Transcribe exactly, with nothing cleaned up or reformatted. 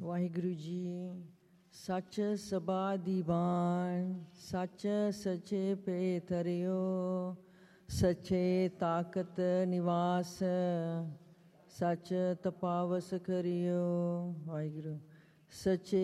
ਵਾਹਿਗੁਰੂ ਜੀ। ਸੱਚ ਸਬਾ ਦੀਵਾਨ, ਸੱਚ ਸਚੇ ਪੇ ਤਰਿਓ, ਸੱਚੇ ਤਾਕਤ ਨਿਵਾਸ, ਸੱਚ ਤਪਾਵਸ ਕਰਿਓ। ਵਾਹਿਗੁਰੂ। ਸੱਚੇ